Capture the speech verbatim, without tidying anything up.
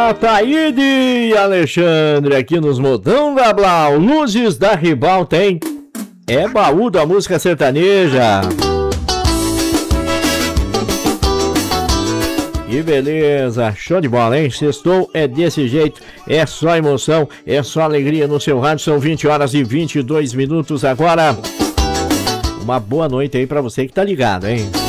Ataíde e Alexandre aqui nos Modão da Blau. Luzes da Ribal tem. É baú da música sertaneja. Que beleza, show de bola, hein? Sextou é desse jeito, é só emoção, é só alegria no seu rádio. São vinte horas e vinte e dois minutos agora. Uma boa noite aí pra você que tá ligado, hein?